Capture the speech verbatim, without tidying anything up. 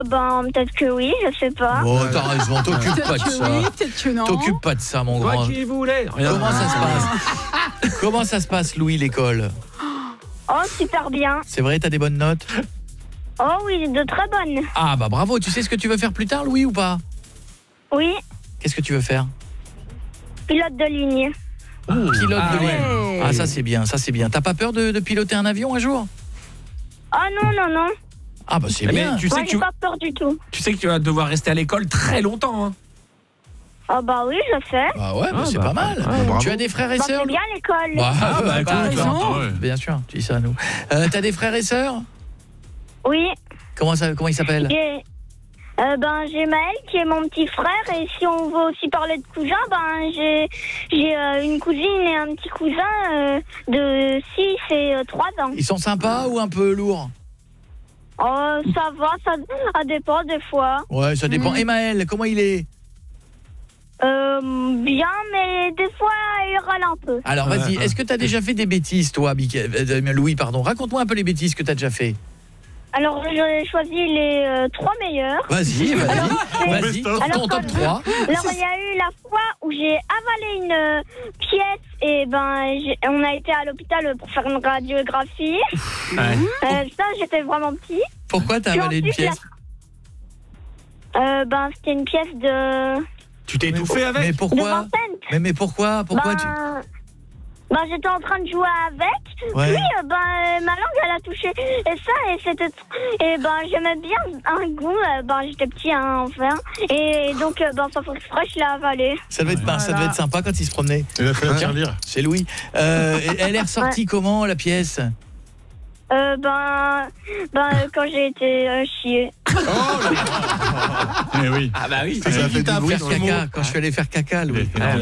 Ben, peut-être que oui, je sais pas. Oh, t'as raison, t'occupes pas de Peut-être que ça. oui, peut-être que non. T'occupes pas de ça, mon Toi grand. qui voulais. Regarde. Comment ça se passe Comment ça se passe, Louis, l'école? Oh, super bien. C'est vrai, t'as des bonnes notes? Oh oui, de très bonnes. Ah bah bravo, tu sais ce que tu veux faire plus tard, Louis, ou pas? Oui, Qu'est-ce que tu veux faire? pilote de ligne. Pilote Ah, de ligne. ouais. Ah, ça c'est bien, ça c'est bien. T'as pas peur de, de piloter un avion un jour? Oh non, non, non. Ah bah c'est Mais bien. tu sais Moi, que j'ai tu, pas peur du tout. tu sais que tu vas devoir rester à l'école très longtemps. Hein. Oh bah oui, je sais. Ah ouais, bah, Ah, c'est bah, pas mal. ah, bravo. Tu as des frères et Bah, sœurs? c'est bien l'école. Bah, Ah, bah, bah, écoute, attends, ouais. bien sûr, tu dis ça à nous. Euh, t'as des frères et sœurs? Oui, Comment ça, comment ils s'appellent? j'ai... Euh, ben, j'ai Maël qui est mon petit frère et si on veut aussi parler de cousins, ben, j'ai j'ai euh, une cousine et un petit cousin euh, de six et euh, trois ans. Ils sont sympas ou un peu lourds? Oh, ça va, ça, ça dépend des fois. Ouais, ça dépend. Mhm. Et Maël, comment il est? Euh, bien, mais des fois, il râle un peu. Alors vas-y, Ouais, est-ce que t'as déjà fait des bêtises, toi, Mickaël- euh, Louis, pardon? Raconte-moi un peu les bêtises que t'as déjà fait. Alors, j'ai choisi les euh, trois meilleurs. Vas-y, vas-y. c'est- Vas-y, Alors, ton top quand- trois. Alors, il y a eu la fois où j'ai avalé une euh, pièce et ben, j'ai- on a été à l'hôpital pour faire une radiographie. Ouais. Euh, ça, j'étais vraiment petit. Pourquoi t'as Puis avalé une ensuite, pièce? Euh, ben, c'était une pièce de, Tu t'es Mais étouffé pour- avec Mais de pourquoi? Vincennes. Mais, mais pourquoi? Pourquoi ben, tu... ben, j'étais en train de jouer avec. Ouais. Puis, euh, ben, euh, ma langue, elle a touché. Et ça, et c'était... Et ben, j'aimais bien un goût. euh, Ben, j'étais petit, hein, enfin. Et donc, euh, ben, sans faire exprès, je l'ai avalé. Ça devait être, ben, ça devait être sympa quand il se promenait. Il a fait la Tiens. tirelire. C'est Louis. Euh, et elle est ressortie comment, la pièce? Euh, ben, ben, euh, quand j'ai été euh, chier. Eh oui. Ah bah oui. Ça a fait du bruit Faire dans le mot. caca, quand je suis allé faire caca, Louis. Ouais.